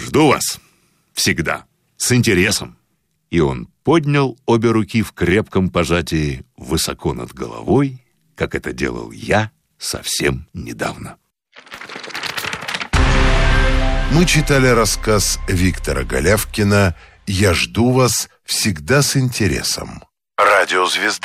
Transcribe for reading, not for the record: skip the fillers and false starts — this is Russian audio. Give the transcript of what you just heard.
Жду вас. Всегда. С интересом». И он поднял обе руки в крепком пожатии высоко над головой, как это делал я совсем недавно. Мы читали рассказ Виктора Голявкина «Я жду вас всегда с интересом». Радиозвезда.